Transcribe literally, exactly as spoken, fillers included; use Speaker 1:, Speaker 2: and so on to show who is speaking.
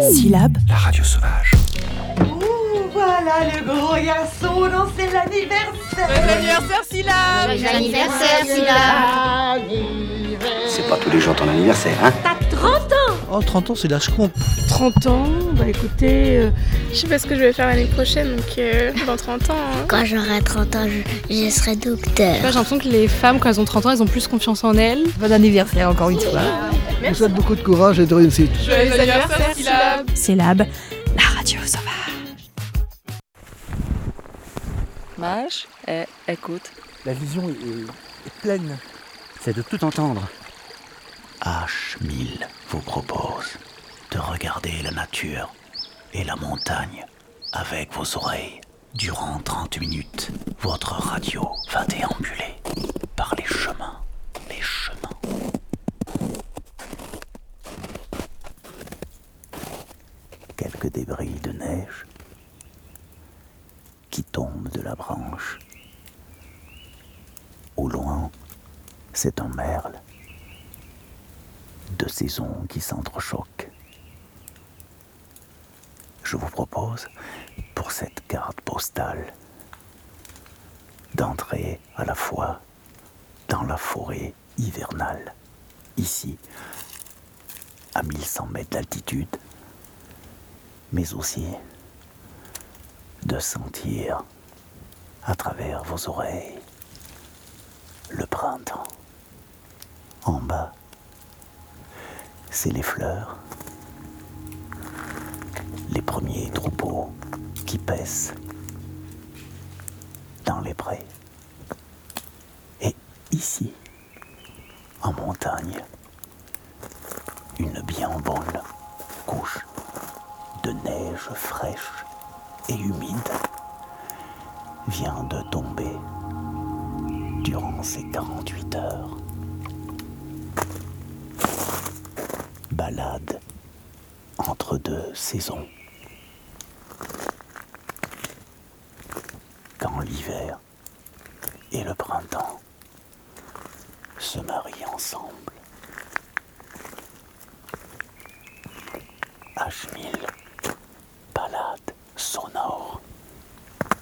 Speaker 1: Syllabe,
Speaker 2: la radio sauvage.
Speaker 3: Ouh, voilà le gros garçon, non, c'est l'anniversaire.
Speaker 4: Joyeux anniversaire, Syllabe.
Speaker 5: Joyeux anniversaire, Syllabe.
Speaker 2: C'est pas tous les jours ton anniversaire, hein?
Speaker 5: T'as trente ans.
Speaker 6: Oh, trente ans, c'est l'âge con.
Speaker 7: trente ans, bah écoutez, euh, je sais pas ce que je vais faire l'année prochaine, donc euh, dans trente ans... Hein.
Speaker 5: Quand j'aurai trente ans, je, je serai docteur.
Speaker 8: J'ai l'impression que les femmes, quand elles ont trente ans, elles ont plus confiance en elles.
Speaker 9: Bon anniversaire, encore une fois.
Speaker 6: Je vous souhaite beaucoup de courage et de réussite.
Speaker 4: Joyeux anniversaire, Syllabe.
Speaker 1: Syllabe, la radio sauvage.
Speaker 9: Mage, eh, écoute.
Speaker 6: La vision est, est, est pleine.
Speaker 2: C'est de tout entendre. H mille vous propose de regarder la nature et la montagne avec vos oreilles. Durant trente minutes, votre radio va déambuler par les chemins, les chemins. Quelques débris de neige qui tombent de la branche. Au loin, c'est un merle. Deux saisons qui s'entrechoquent. Je vous propose, pour cette carte postale, d'entrer à la fois dans la forêt hivernale, ici, à mille cent mètres d'altitude, mais aussi de sentir à travers vos oreilles le printemps. En bas, c'est les fleurs, les premiers troupeaux qui paissent dans les prés. Et ici, en montagne, une bien bonne couche de neige fraîche et humide vient de tomber durant ces quarante-huit heures. Balade entre deux saisons. Quand l'hiver et le printemps se marient ensemble. H mille, balade.